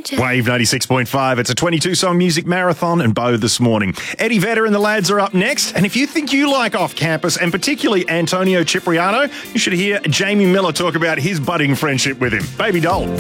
Wave 96.5. It's a 22-song music marathon and Bo this morning. Eddie Vedder and the lads are up next. And if you think you like off-campus, and particularly Antonio Cipriano, you should hear Jamie Miller talk about his budding friendship with him. Baby Doll.